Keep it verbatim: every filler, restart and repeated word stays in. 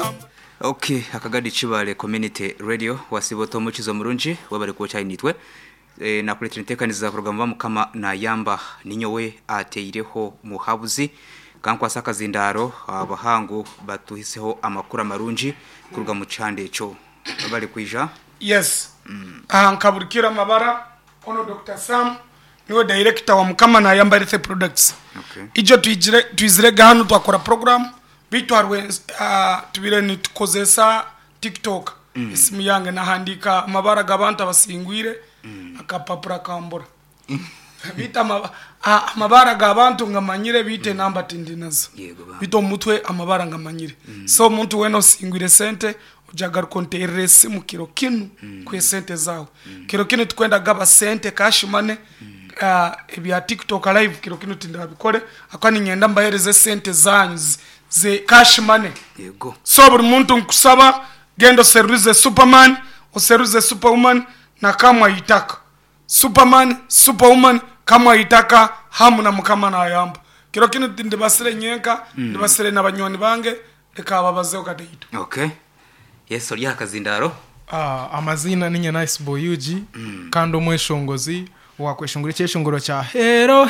Okay, akagadi chibale community radio wasiboto mukizo murunji wabari ko cyane nitwe e, na kuri tekaniza program mukama na yamba ninyowe ateireho muhabuzi kankwa saka zindaro abahangu batuhiseho amakuru marunji kuruga mu cande cyo bari kwija. Yes. Mm. Ah nkaburikira mabara ono Doctor Sam niwe director wa mukama na yamba Health Products. Okay. Ijo tuizire tuizirega hano twakora program bitwarwe uh, tubire nitukozesa TikTok. Mm. Isimu yange nahandika amabara gabantu abasingwire mm. akapapura kambura. Bita amabara gabantu ngamanyire bite mm. namba tindinazo. Bito mutwe amabara ngamanyire. Mm. So muntu weno singwire sente ujagar konterese mu kiro kinu mm. kwe sente zawo. Mm. Kiro kinu tukwenda gaba sente cash money. Mm. Uh, ebya TikTok live kiro kinu tindabikore akani ngenda mbahereze sente zanyu ze cash money. Yego. So buri muntu nkusaba gendo service Superman o service Superwoman na kama itaka Superman Superwoman kama itaka hamu na mukama na yamba kiro kinu ndibasire nyenka mm. ndibasire nabanyoni bange eka babaze okadeito. Okay. Yes, ori akazindaro. Ah amazina ninye Nice Boy Uji mm. kando mweshongozi wakweshongura cyeshongoro cha hero